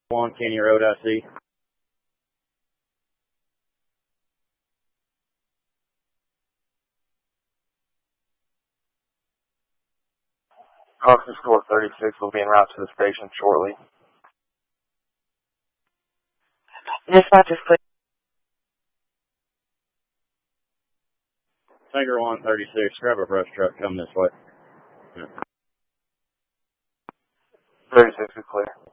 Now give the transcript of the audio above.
1 Kenny Road, IC. Austin Store 36 will be en route to the station shortly. Dispatch is clear. Tiger 136, grab a brush truck, come this way. 36 is clear.